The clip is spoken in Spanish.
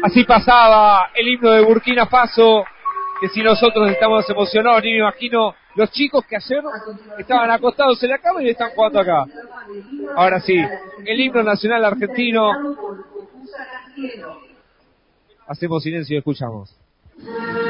Así pasaba el himno de Burkina Faso, que si nosotros estamos emocionados, ni me imagino los chicos que ayer estaban acostados en la cama y están jugando acá. Ahora sí, el himno nacional argentino. Hacemos silencio y escuchamos.